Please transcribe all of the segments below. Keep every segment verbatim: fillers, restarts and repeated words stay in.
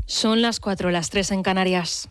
Son las cuatro, las tres en Canarias.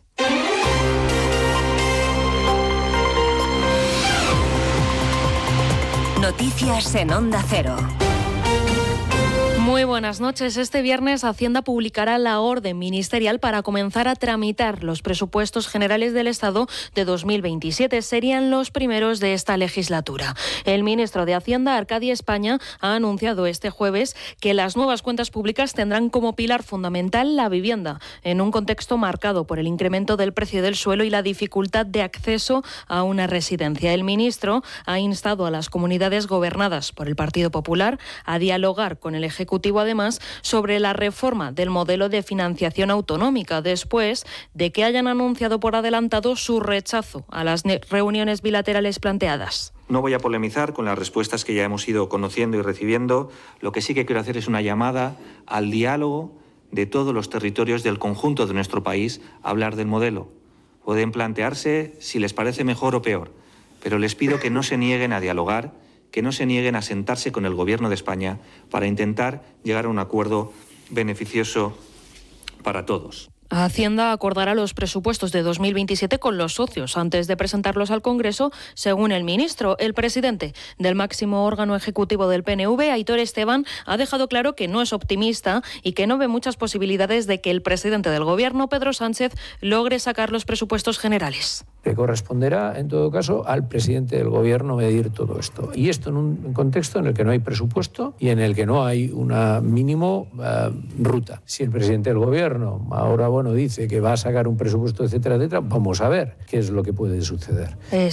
Noticias en Onda Cero. Muy buenas noches. Este viernes Hacienda publicará la orden ministerial para comenzar a tramitar los presupuestos generales del Estado de dos mil veintisiete. Serían los primeros de esta legislatura. El ministro de Hacienda, Arcadia España, ha anunciado este jueves que las nuevas cuentas públicas tendrán como pilar fundamental la vivienda, en un contexto marcado por el incremento del precio del suelo y la dificultad de acceso a una residencia. El ministro ha instado a las comunidades gobernadas por el Partido Popular a dialogar con el Ejecutivo además sobre la reforma del modelo de financiación autonómica, después de que hayan anunciado por adelantado su rechazo a las reuniones bilaterales planteadas. No voy a polemizar con las respuestas que ya hemos ido conociendo y recibiendo. Lo que sí que quiero hacer es una llamada al diálogo de todos los territorios del conjunto de nuestro país a hablar del modelo. Pueden plantearse si les parece mejor o peor, pero les pido que no se nieguen a dialogar, que no se nieguen a sentarse con el Gobierno de España para intentar llegar a un acuerdo beneficioso para todos. Hacienda acordará los presupuestos de dos mil veintisiete con los socios antes de presentarlos al Congreso, según el ministro. El presidente del máximo órgano ejecutivo del P N V, Aitor Esteban, ha dejado claro que no es optimista y que no ve muchas posibilidades de que el presidente del Gobierno, Pedro Sánchez, logre sacar los presupuestos generales. Le corresponderá, en todo caso, al presidente del Gobierno medir todo esto. Y esto en un contexto en el que no hay presupuesto y en el que no hay una mínimo uh, ruta. Si el presidente del Gobierno ahora bueno dice que va a sacar un presupuesto, etcétera, etcétera, vamos a ver qué es lo que puede suceder. Es